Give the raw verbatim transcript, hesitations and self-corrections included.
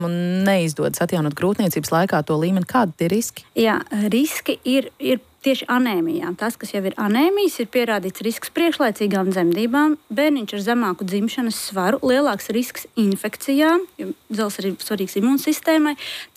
un neizdodas atjaunot grūtniecības laikā to līmeni. Kādi tie riski? Jā, riski ir, ir tieši anēmijām. Tas, kas jau ir anēmijas, ir pierādīts risks priekšlaicīgām dzemdībām, bērniņš ar zemāku dzimšanas svaru, lielāks risks infekcijām, jo dzels arī svarīgs imūnsistēmai.